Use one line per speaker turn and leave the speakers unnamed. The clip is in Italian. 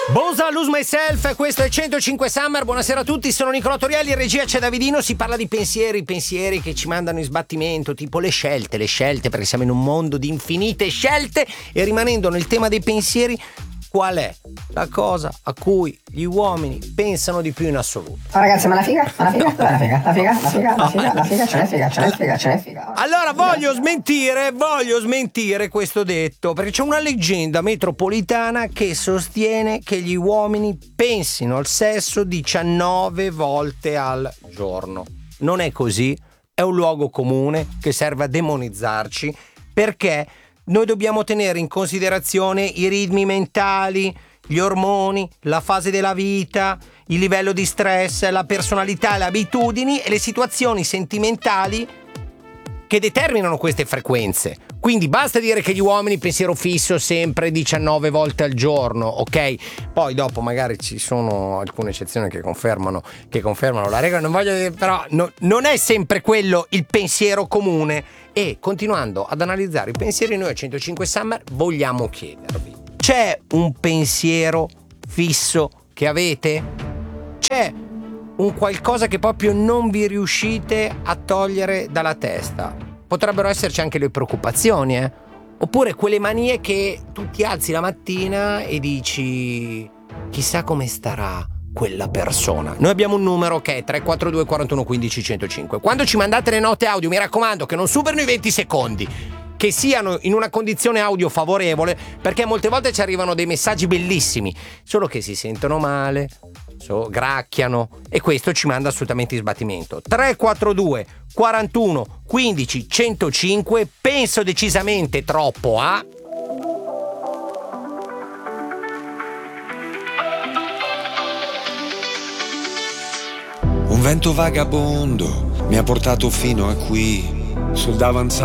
Bosa, Lose Myself, questo è 105 Summer, buonasera a tutti, sono Nicolò Torielli, in regia c'è Davidino, si parla di pensieri che ci mandano in sbattimento, tipo le scelte, perché siamo in un mondo di infinite scelte e rimanendo nel tema dei pensieri, qual è la cosa a cui gli uomini pensano di più in assoluto?
Oh ragazzi, ma la figa ce n'è figa.
Allora voglio smentire questo detto, perché c'è una leggenda metropolitana che sostiene che gli uomini pensino al sesso 19 volte al giorno. Non è così, è un luogo comune che serve a demonizzarci, perché noi dobbiamo tenere in considerazione i ritmi mentali, gli ormoni, la fase della vita, il livello di stress, la personalità, le abitudini e le situazioni sentimentali che determinano queste frequenze. Quindi basta dire che gli uomini pensiero fisso sempre 19 volte al giorno, ok? Poi dopo magari ci sono alcune eccezioni che confermano la regola, non voglio dire, però non è sempre quello il pensiero comune. E continuando ad analizzare i pensieri, noi a 105 Summer vogliamo chiedervi: c'è un pensiero fisso che avete? C'è un qualcosa che proprio non vi riuscite a togliere dalla testa? Potrebbero esserci anche le preoccupazioni, oppure quelle manie che tu ti alzi la mattina e dici chissà come starà quella persona. Noi abbiamo un numero che è 342 41 15 105. Quando ci mandate le note audio, mi raccomando che non superino i 20 secondi, che siano in una condizione audio favorevole, perché molte volte ci arrivano dei messaggi bellissimi, solo che si sentono male, gracchiano, e questo ci manda assolutamente in sbattimento. 342 41 15 105, penso decisamente troppo a...
Un vento vagabondo mi ha portato fino a qui, sul davanzale